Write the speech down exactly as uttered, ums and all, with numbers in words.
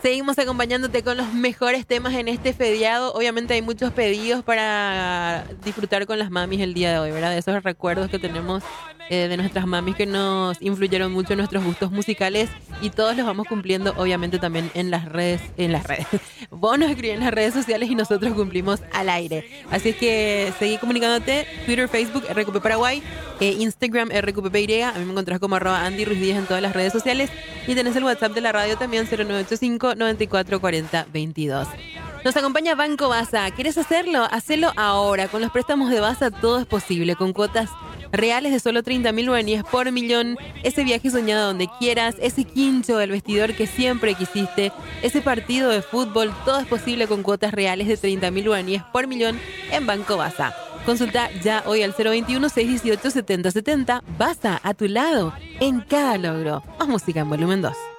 Seguimos acompañándote con los mejores temas en este feriado. Obviamente hay muchos pedidos para disfrutar con las mamis el día de hoy, ¿verdad? De esos recuerdos que tenemos eh, de nuestras mamis que nos influyeron mucho en nuestros gustos musicales y todos los vamos cumpliendo, obviamente, también en las redes. En las redes. Vos nos escribís en las redes sociales y nosotros cumplimos al aire. Así es que seguí comunicándote. Twitter, Facebook, R Q P Paraguay, eh, Instagram, R Q P P Y. A mí me encontrás como arroba Andy Ruiz Díaz en todas las redes sociales. Y tenés el WhatsApp de la radio también, cero nueve ocho cinco, noventa y cuatro cuarenta, veintidós. Nos acompaña Banco Baza. ¿Quieres hacerlo? Hacelo ahora. Con los préstamos de Baza todo es posible. Con cuotas reales de solo treinta mil guaraníes por millón. Ese viaje soñado donde quieras. Ese quincho del vestidor que siempre quisiste. Ese partido de fútbol. Todo es posible con cuotas reales de treinta mil guaraníes por millón en Banco Baza. Consulta ya hoy al cero veintiuno, seiscientos dieciocho, setenta setenta. Baza, a tu lado, en cada logro. Más música en volumen dos.